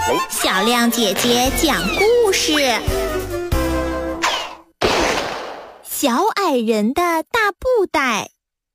小亮姐姐讲故事。小矮人的大布袋。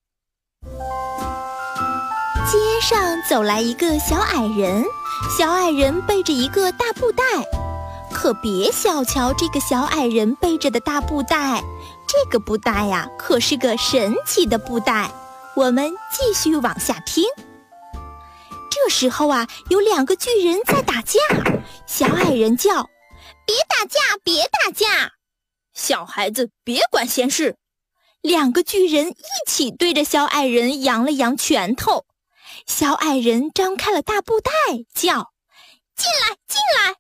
街上走来一个小矮人，小矮人背着一个大布袋。可别小瞧这个小矮人背着的大布袋，这个布袋呀，可是个神奇的布袋。我们继续往下听。这时候啊，有两个巨人在打架，小矮人叫：“别打架，别打架！” 小孩子别管闲事。 两个巨人一起对着小矮人扬了扬拳头。小矮人张开了大布袋，叫：“进来，进来！”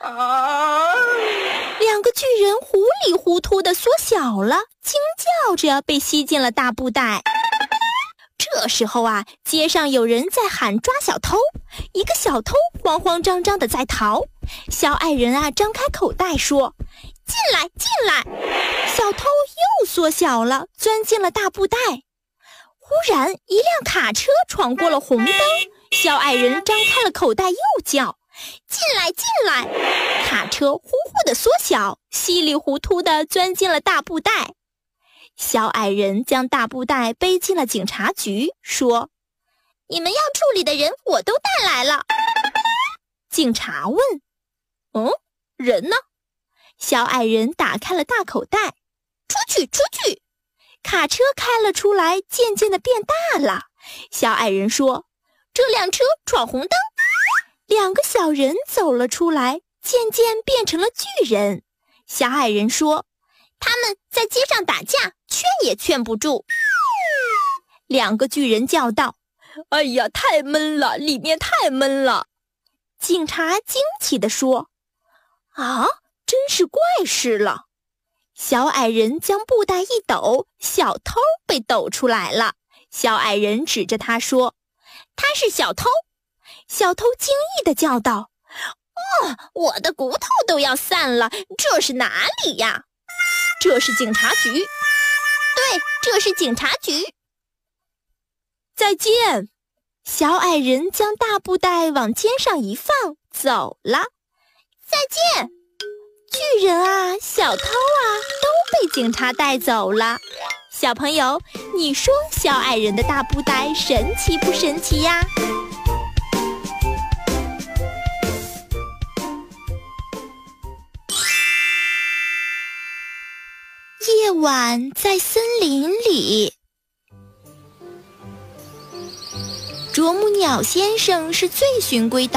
两个巨人糊里糊涂地缩小了，惊叫着被吸进了大布袋。这时候啊，街上有人在喊抓小偷，一个小偷慌慌张张地在逃。小矮人啊，张开口袋说：“进来，进来！”小偷又缩小了，钻进了大布袋。忽然，一辆卡车闯过了红灯，小矮人张开了口袋，又叫：“进来，进来！”卡车呼呼地缩小，稀里糊涂地钻进了大布袋。小矮人将大布袋背进了警察局，说：“你们要处理的人我都带来了。”警察问：“人呢？”小矮人打开了大口袋，“出去，出去！”卡车开了出来，渐渐地变大了。小矮人说：“这辆车闯红灯。”两个小人走了出来，渐渐变成了巨人。小矮人说：“他们在街上打架，劝也劝不住。”两个巨人叫道：“ 哎呀，太闷了，里面太闷了！” 警察惊奇地说：“啊，真是怪事了！”小矮人将布袋一抖，小偷被抖出来了。小矮人指着他说：“他是小偷。”小偷惊异地叫道：“我的骨头都要散了，这是哪里呀？”“这是警察局。”“对，这是警察局。”“再见！”小矮人将大布袋往肩上一放，走了。“再见！”巨人啊，小偷啊，都被警察带走了。小朋友，你说小矮人的大布袋神奇不神奇呀？夜晚在森林里，啄木鸟先生是最循规蹈